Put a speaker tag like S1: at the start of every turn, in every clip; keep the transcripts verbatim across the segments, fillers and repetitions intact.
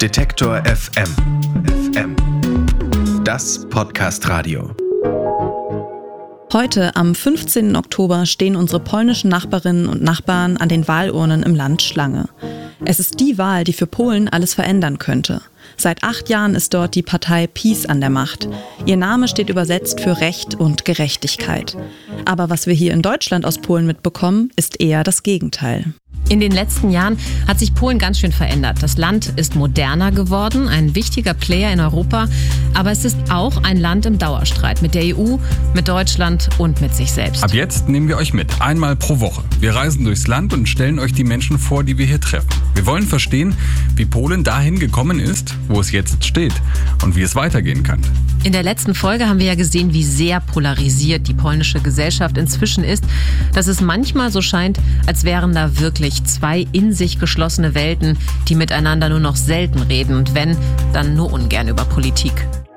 S1: Detektor F M. F M. Das Podcast-Radio.
S2: Heute, am fünfzehnten Oktober, stehen unsere polnischen Nachbarinnen und Nachbarn an den Wahlurnen im Land Schlange. Es ist die Wahl, die für Polen alles verändern könnte. Seit acht Jahren ist dort die Partei PiS an der Macht. Ihr Name steht übersetzt für Recht und Gerechtigkeit. Aber was wir hier in Deutschland aus Polen mitbekommen, ist eher das Gegenteil.
S3: In den letzten Jahren hat sich Polen ganz schön verändert. Das Land ist moderner geworden, ein wichtiger Player in Europa. Aber es ist auch ein Land im Dauerstreit mit der E U, mit Deutschland und mit sich selbst.
S4: Ab jetzt nehmen wir euch mit, einmal pro Woche. Wir reisen durchs Land und stellen euch die Menschen vor, die wir hier treffen. Wir wollen verstehen, wie Polen dahin gekommen ist, wo es jetzt steht und wie es weitergehen kann.
S3: In der letzten Folge haben wir ja gesehen, wie sehr polarisiert die polnische Gesellschaft inzwischen ist, dass es manchmal so scheint, als wären da wirklich zwei in sich geschlossene Welten, die miteinander nur noch selten reden und wenn, dann nur ungern über Politik.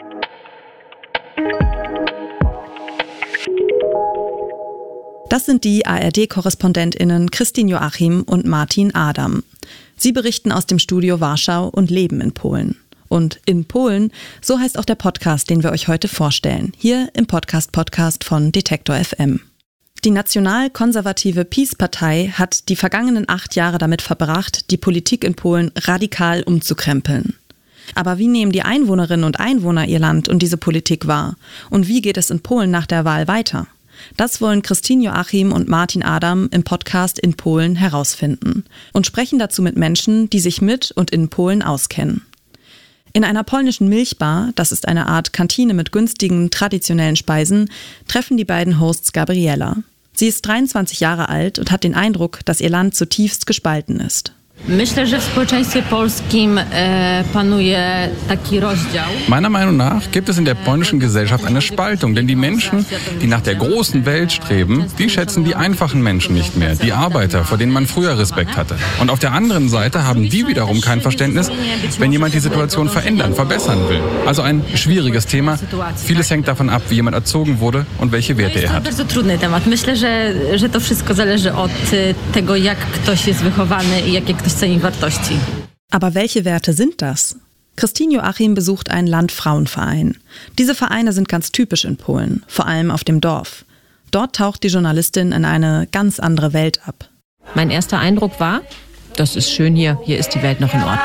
S2: Das sind die A R D-KorrespondentInnen Christine Joachim und Martin Adam. Sie berichten aus dem Studio Warschau und leben in Polen. Und in Polen, so heißt auch der Podcast, den wir euch heute vorstellen, hier im Podcast-Podcast von Detektor F M. Die national-konservative PiS-Partei hat die vergangenen acht Jahre damit verbracht, die Politik in Polen radikal umzukrempeln. Aber wie nehmen die Einwohnerinnen und Einwohner ihr Land und diese Politik wahr? Und wie geht es in Polen nach der Wahl weiter? Das wollen Christine Joachim und Martin Adam im Podcast In Polen herausfinden und sprechen dazu mit Menschen, die sich mit und in Polen auskennen. In einer polnischen Milchbar, das ist eine Art Kantine mit günstigen, traditionellen Speisen, treffen die beiden Hosts Gabriela. Sie ist dreiundzwanzig Jahre alt und hat den Eindruck, dass ihr Land zutiefst gespalten ist.
S5: Myślę, że w społeczeństwie polskim e, panuje taki rozdział.
S4: Meiner Meinung nach gibt es in der polnischen Gesellschaft eine Spaltung, denn die Menschen, die nach der großen Welt streben, die schätzen die einfachen Menschen nicht mehr, die Arbeiter, vor denen man früher Respekt hatte. Und auf der anderen Seite haben die wiederum kein Verständnis, wenn jemand die Situation verändern, verbessern will. Also ein schwieriges Thema. Vieles hängt davon ab, wie jemand erzogen wurde und welche Werte er hat.
S5: To jest bardzo trudny temat. Myślę, że, że to wszystko zależy od tego, jak ktoś jest wychowany i jakie ktoś ceni wartości.
S2: Aber welche Werte sind das? Christine Joachim besucht einen Landfrauenverein. Diese Vereine sind ganz typisch in Polen, vor allem auf dem Dorf. Dort taucht die Journalistin in eine ganz andere Welt ab.
S3: Mein erster Eindruck war, das ist schön hier, hier ist die Welt noch in Ordnung.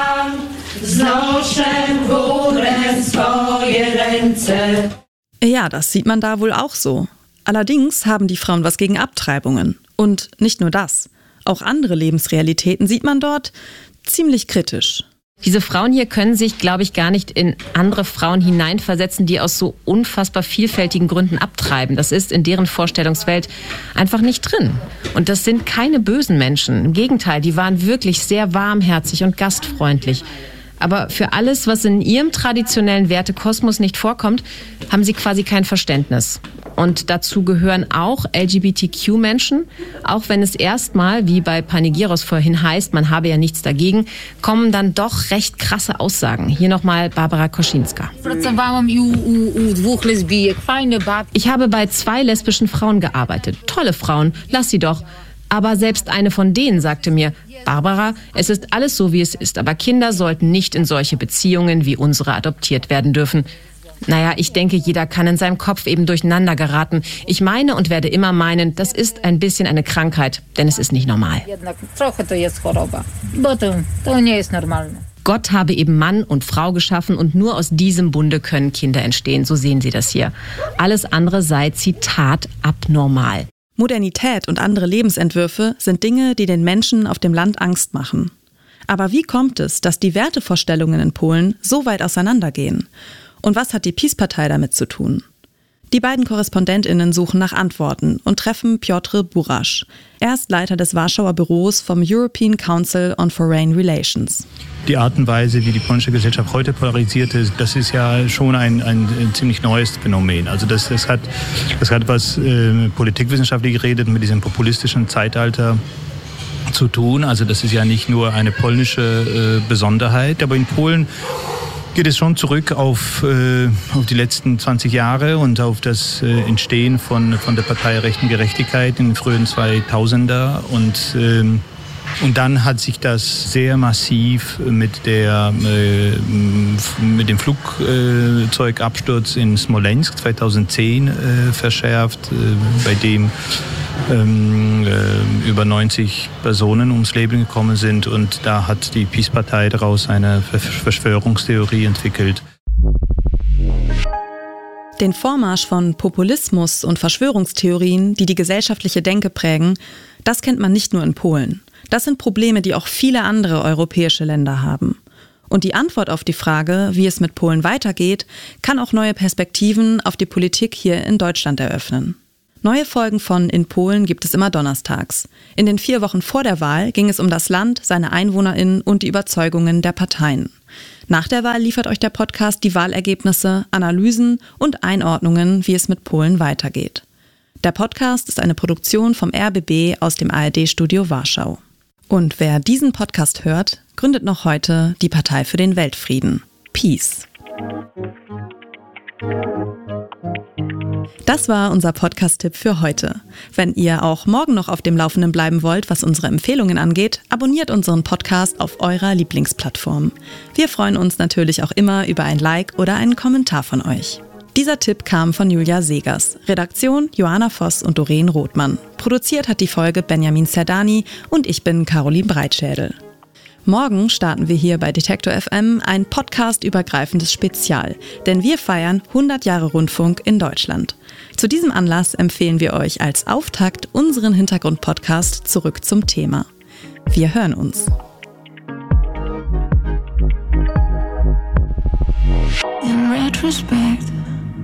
S2: Ja, das sieht man da wohl auch so. Allerdings haben die Frauen was gegen Abtreibungen. Und nicht nur das. Auch andere Lebensrealitäten sieht man dort ziemlich kritisch.
S3: Diese Frauen hier können sich, glaube ich, gar nicht in andere Frauen hineinversetzen, die aus so unfassbar vielfältigen Gründen abtreiben. Das ist in deren Vorstellungswelt einfach nicht drin. Und das sind keine bösen Menschen. Im Gegenteil, die waren wirklich sehr warmherzig und gastfreundlich. Aber für alles, was in ihrem traditionellen Wertekosmos nicht vorkommt, haben sie quasi kein Verständnis. Und dazu gehören auch L G B T Q-Menschen. Auch wenn es erstmal, wie bei Panegyros vorhin heißt, man habe ja nichts dagegen, kommen dann doch recht krasse Aussagen. Hier nochmal Barbara Koszynska. Ich habe bei zwei lesbischen Frauen gearbeitet. Tolle Frauen, lass sie doch. Aber selbst eine von denen sagte mir, Barbara, es ist alles so, wie es ist, aber Kinder sollten nicht in solche Beziehungen wie unsere adoptiert werden dürfen. Naja, ich denke, jeder kann in seinem Kopf eben durcheinander geraten. Ich meine und werde immer meinen, das ist ein bisschen eine Krankheit, denn es ist nicht normal. Gott habe eben Mann und Frau geschaffen und nur aus diesem Bunde können Kinder entstehen, so sehen Sie das hier. Alles andere sei, Zitat, abnormal.
S2: Modernität und andere Lebensentwürfe sind Dinge, die den Menschen auf dem Land Angst machen. Aber wie kommt es, dass die Wertevorstellungen in Polen so weit auseinandergehen? Und was hat die PiS-Partei damit zu tun? Die beiden KorrespondentInnen suchen nach Antworten und treffen Piotr Burasz. Er ist Leiter des Warschauer Büros vom European Council on Foreign Relations.
S6: Die Art und Weise, wie die polnische Gesellschaft heute polarisiert ist, das ist ja schon ein, ein, ein ziemlich neues Phänomen. Also das, das, hat, das hat was äh, politikwissenschaftlich geredet mit diesem populistischen Zeitalter zu tun. Also das ist ja nicht nur eine polnische äh, Besonderheit, aber in Polen geht es schon zurück auf, äh, auf die letzten zwanzig Jahre und auf das äh, Entstehen von, von der Partei Recht und Gerechtigkeit in den frühen zweitausender. Und ähm, Und dann hat sich das sehr massiv mit, der, äh, mit dem Flugzeugabsturz in Smolensk zweitausendzehn äh, verschärft, äh, bei dem ähm, äh, über neunzig Personen ums Leben gekommen sind. Und da hat die Peace-Partei daraus eine Verschwörungstheorie entwickelt.
S2: Den Vormarsch von Populismus und Verschwörungstheorien, die die gesellschaftliche Denke prägen, das kennt man nicht nur in Polen. Das sind Probleme, die auch viele andere europäische Länder haben. Und die Antwort auf die Frage, wie es mit Polen weitergeht, kann auch neue Perspektiven auf die Politik hier in Deutschland eröffnen. Neue Folgen von In Polen gibt es immer donnerstags. In den vier Wochen vor der Wahl ging es um das Land, seine EinwohnerInnen und die Überzeugungen der Parteien. Nach der Wahl liefert euch der Podcast die Wahlergebnisse, Analysen und Einordnungen, wie es mit Polen weitergeht. Der Podcast ist eine Produktion vom R B B aus dem A R D-Studio Warschau. Und wer diesen Podcast hört, gründet noch heute die Partei für den Weltfrieden. Peace. Das war unser Podcast-Tipp für heute. Wenn ihr auch morgen noch auf dem Laufenden bleiben wollt, was unsere Empfehlungen angeht, abonniert unseren Podcast auf eurer Lieblingsplattform. Wir freuen uns natürlich auch immer über ein Like oder einen Kommentar von euch. Dieser Tipp kam von Julia Segers, Redaktion Johanna Voss und Doreen Rothmann. Produziert hat die Folge Benjamin Zerdani und ich bin Caroline Breitschädel. Morgen starten wir hier bei Detektor F M ein podcastübergreifendes Spezial, denn wir feiern hundert Jahre Rundfunk in Deutschland. Zu diesem Anlass empfehlen wir euch als Auftakt unseren Hintergrundpodcast Zurück zum Thema. Wir hören uns.
S7: In retrospect,